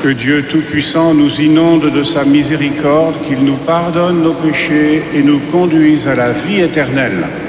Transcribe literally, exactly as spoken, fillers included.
Que Dieu Tout-Puissant nous inonde de sa miséricorde, qu'il nous pardonne nos péchés et nous conduise à la vie éternelle.